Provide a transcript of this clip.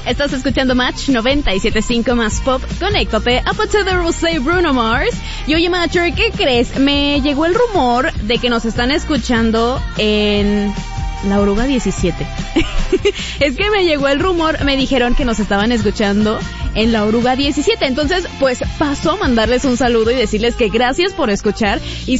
Estás escuchando Match 97.5 más pop con Ecope, Up to the Rosé, Bruno Mars. Y oye, Matcher, ¿qué crees? Me llegó el rumor de que nos están escuchando en La Oruga 17. Es que me llegó el rumor, me dijeron que nos estaban escuchando en La Oruga 17. Entonces, pues paso a mandarles un saludo y decirles que gracias por escuchar. Y